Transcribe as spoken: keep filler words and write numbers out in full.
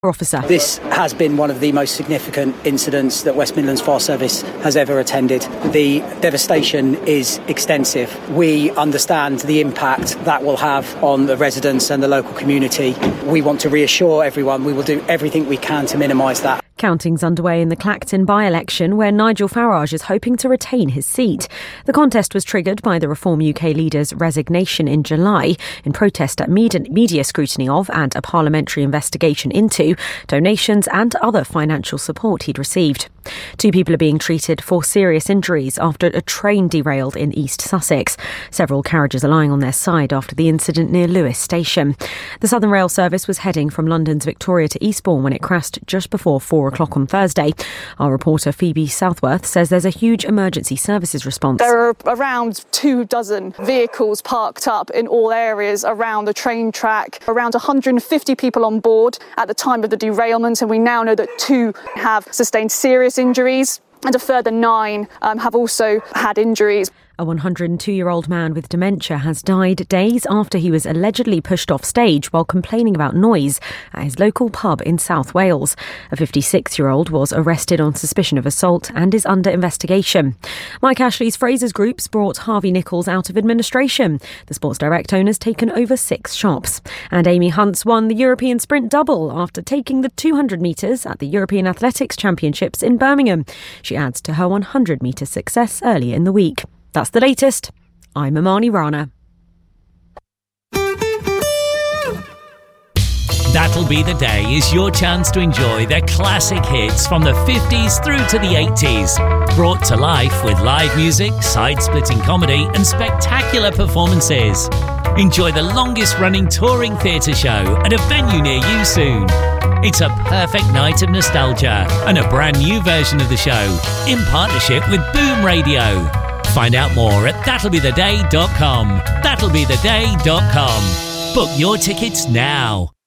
officer. This has been one of the most significant incidents that West Midlands Fire Service has ever attended. The devastation is extensive. We understand the impact that will have on the residents and the local community. We want to reassure everyone we will do everything we can to minimise that. Counting's underway in the Clacton by-election, where Nigel Farage is hoping to retain his seat. The contest was triggered by the Reform U K leader's resignation in July in protest at media scrutiny of and a parliamentary investigation into donations and other financial support he'd received. Two people are being treated for serious injuries after a train derailed in East Sussex. Several carriages are lying on their side after the incident near Lewes Station. The Southern Rail service was heading from London's Victoria to Eastbourne when it crashed just before four o'clock on Thursday. Our reporter Phoebe Southworth says there's a huge emergency services response. There are around two dozen vehicles parked up in all areas around the train track, around one hundred fifty people on board at the time of the derailment, and we now know that two have sustained serious injuries and a further nine um, have also had injuries. A one hundred two-year-old man with dementia has died days after he was allegedly pushed off stage while complaining about noise at his local pub in South Wales. A fifty-six-year-old was arrested on suspicion of assault and is under investigation. Mike Ashley's Frasers Group's brought Harvey Nichols out of administration. The Sports Direct owner's taken over six shops. And Amy Hunt's won the European Sprint Double after taking the two hundred metres at the European Athletics Championships in Birmingham. She adds to her one hundred metre success earlier in the week. That's the latest. I'm Amani Rana. That'll Be the Day is your chance to enjoy the classic hits from the fifties through to the eighties. Brought to life with live music, side-splitting comedy and spectacular performances. Enjoy the longest-running touring theatre show at a venue near you soon. It's a perfect night of nostalgia and a brand new version of the show in partnership with Boom Radio. Find out more at that'll be the day dot com. that'll be the day dot com. Book your tickets now.